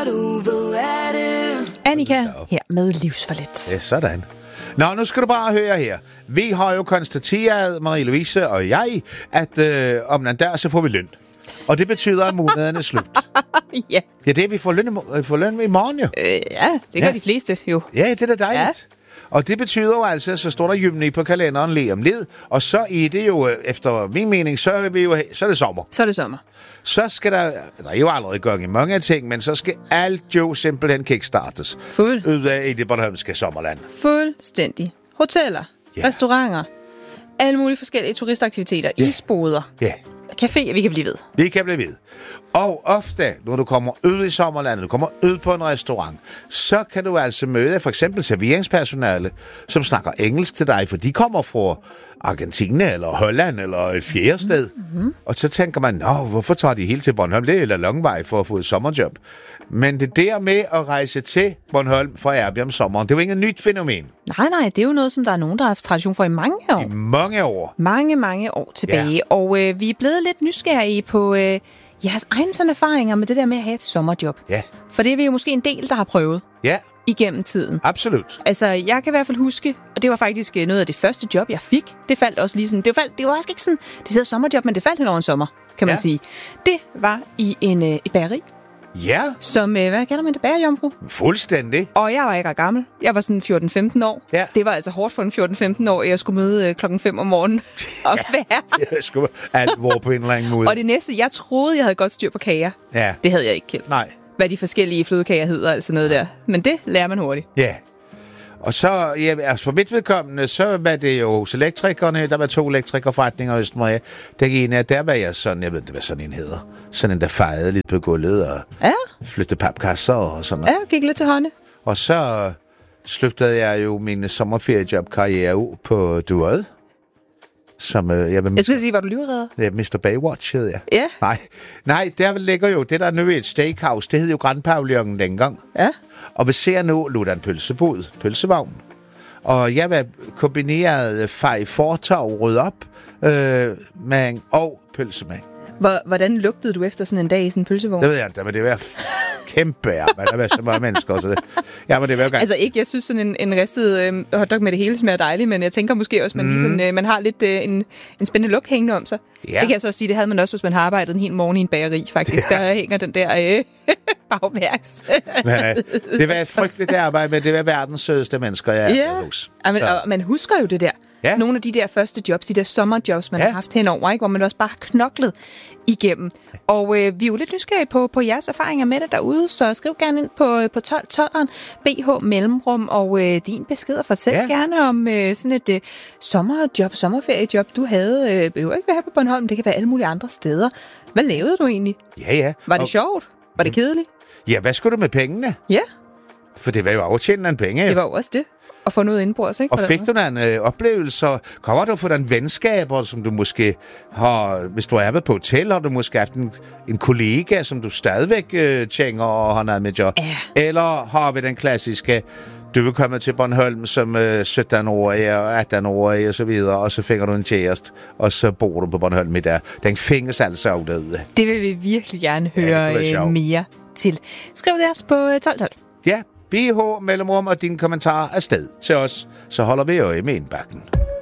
du, hvor er det? Annika her med Livsforlet. Ja, sådan. Nå, nu skal du bare høre her. Vi har jo konstateret, Marie-Louise og jeg, at om en dag, så får vi løn. Og det betyder, at måneden er slut. Ja. Ja, det er, vi får løn i morgen jo. Ja, det gør de fleste jo. Ja, det er da dejligt. Ja. Og det betyder jo altså, så står der juni på kalenderen lige om lidt, og så er det jo, efter min mening, så er det sommer. Så er det sommer. Så skal der er jo allerede gang i mange ting, men så skal alt jo simpelthen kickstartes. Ud af i det bornholmske sommerland. Fuldstændig. Hoteller, restauranter, alle mulige forskellige turistaktiviteter, isboder, caféer, vi kan blive ved. Vi kan blive ved. Og ofte, når du kommer ud i sommerlandet, du kommer ud på en restaurant, så kan du altså møde for eksempel serveringspersonale, som snakker engelsk til dig, for de kommer fra Argentina eller Holland eller et fjerde sted. Mm-hmm. Og så tænker man, hvorfor tager de helt til Bornholm? Det er eller lang vej for at få et sommerjob. Men det der med at rejse til Bornholm for at arbejde om sommeren, det er jo ikke et nyt fænomen. Nej, det er jo noget, som der er nogen, der har haft tradition for i mange år. I mange år. Mange år tilbage. Ja. Og vi er blevet lidt nysgerrige på jeres egne sådan erfaringer med det der med at have et sommerjob. Ja. For det er vi jo måske en del, der har prøvet. Ja. Igennem tiden. Absolut. Altså, jeg kan i hvert fald huske, og det var faktisk noget af det første job, jeg fik. Det faldt også lige sådan, det var faktisk ikke sådan, det sidder sommerjob, men det faldt hen over en sommer, kan man sige. Det var i et bageri. Ja. Som, hvad kalder man det, bagerjomfru? Fuldstændig. Og jeg var ikke ret gammel. Jeg var sådan 14-15 år. Ja. Det var altså hårdt for en 14-15 år, at jeg skulle møde 5:00 om morgenen. Og det skulle alvor på en eller anden måde. Og det næste, jeg troede, jeg havde godt styr på kager. Ja. Det havde jeg ikke kendt. Nej. Hvad de forskellige flødekager hedder, altså noget der. Men det lærer man hurtigt. Ja. Og så, for mit vedkommende, så var det jo hos elektrikerne. Der var 2 elektrikerforretninger i Østmøje. Den ene, der var jeg sådan, jeg ved ikke, hvad sådan en hedder. Sådan en, der fejede lidt på gulvet og flyttede papkasser og sådan noget. Ja, gik lidt til hånden. Og så sluttede jeg jo min sommerferiejob-karriere på Duod. Som, jeg skulle sige, var du livredder? Ja, Mr. Baywatch hed jeg. Ja. Nej, der ligger jo det, der nu er et steakhouse. Det hed jo Grand Pavillon dengang. Ja. Og vi ser nu, lå der en pølsevogn. Og jeg var kombineret fej fortov, rød op, og pølsemand. Hvordan lugtede du efter sådan en dag i sådan en pølsevogn? Det ved jeg ikke, men det var kæmpe arbejde. Der var så mange mennesker. Så det. Ja, men det var jo altså ikke, jeg synes sådan en ristet hotdog med det hele smager dejligt, men jeg tænker måske også, man har lidt en spændende lugt hængende om sig. Ja. Det kan jeg så også sige, det havde man også, hvis man har arbejdet en hel morgen i en bageri, faktisk. Ja. Der hænger den der bagværks. Det var et frygteligt arbejde, men det var verdens sødeste mennesker, jeg hos. Ja, man husker jo det der. Ja. Nogle af de der første jobs, de der sommerjobs, man har haft henover, ikke? Hvor man også bare har knoklet igennem. Og vi er jo lidt nysgerrige på jeres erfaringer med det derude, så skriv gerne ind på 1212'eren, BH Mellemrum, og din besked, og fortæl gerne om sådan et sommerferiejob, du havde. Det jo ikke være her på Bornholm, det kan være alle mulige andre steder. Hvad lavede du egentlig? Ja. Var det sjovt? Var det kedeligt? Ja, hvad skulle du med pengene? Ja. For det var jo aftjent en penge. Det var jo også det. Og få noget indbords, ikke? Og fik du nogle oplevelser? Kommer du få nogle venskaber, som du måske har... Hvis du er arbejdet på hotel, har du måske haft en kollega, som du stadigvæk tjener og har noget med job? Ja. Eller har vi den klassiske... Du vil komme til Bornholm som 17-årig og 18-årig og så videre, og så finder du en kæreste, og så bor du på Bornholm i dag. Den findes altså af derude. Det vil vi virkelig gerne høre mere til. Skriv det os på 1212. Ja. BH Mellemrum og dine kommentarer afsted til os, så holder vi øje med indbakken.